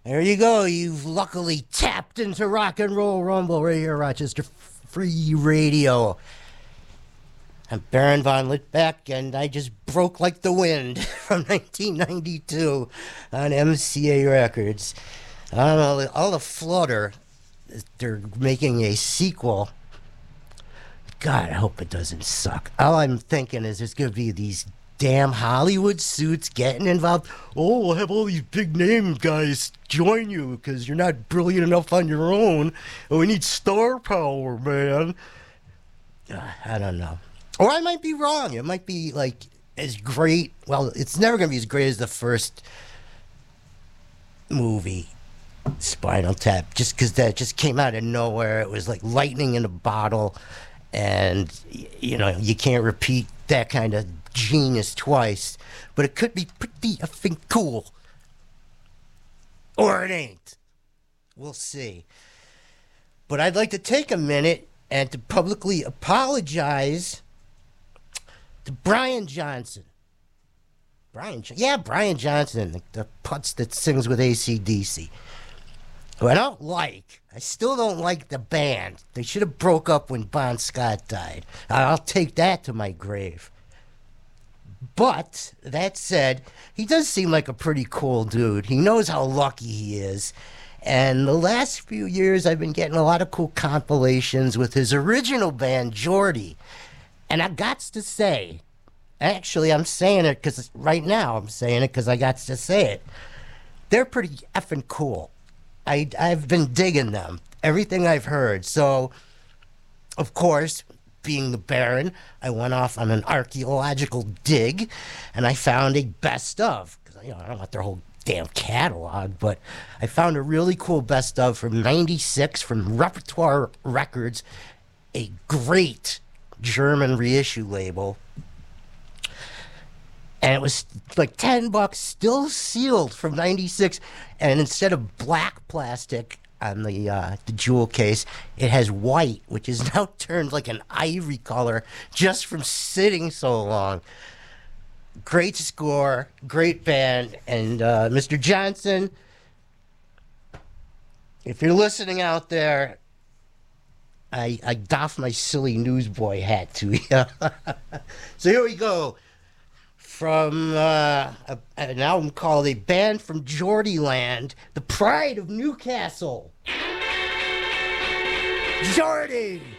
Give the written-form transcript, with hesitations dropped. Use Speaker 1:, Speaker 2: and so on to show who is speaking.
Speaker 1: There you go. You've luckily tapped into Rock and Roll Rumble right here, Rochester Free Radio. I'm Baron von Littbeck, and I just broke like the wind from 1992 on MCA Records. All the flutter, they're making a sequel. God, I hope it doesn't suck. All I'm thinking is there's going to be these damn Hollywood suits getting involved. Oh, we'll have all these big name guys join you because you're not brilliant enough on your own. And we need star power, man. I don't know. Or I might be wrong. It might be like as great. Well, it's never going to be as great as the first movie, Spinal Tap, just because that just came out of nowhere. It was like lightning in a bottle. And, you know, you can't repeat that kind of genius twice, but it could be pretty effing cool. Or it ain't. We'll see. But I'd like to take a minute and to publicly apologize to Brian Johnson. Brian Johnson, the putz that sings with AC/DC. Who I don't like. I still don't like the band. They should have broke up when Bon Scott died. I'll take that to my grave. But, that said, he does seem like a pretty cool dude. He knows how lucky he is. And the last few years, I've been getting a lot of cool compilations with his original band, Geordie. And I got to say, actually, I'm saying it because right now I'm saying it because I got to say it. They're pretty effing cool. I've been digging them, everything I've heard. So, of course, being the Baron, I went off on an archaeological dig, and I found a best of. Because, you know, I don't want their whole damn catalog, but I found a really cool best of from '96 from Repertoire Records, a great German reissue label. And it was like $10, still sealed from '96. And instead of black plastic on the jewel case, it has white, which is now turned like an ivory color just from sitting so long. Great score, great band. And Mr. Johnson, if you're listening out there, I doff my silly newsboy hat to you. So here we go. From an album called A Band from Geordie Land, The Pride of Newcastle. Geordie!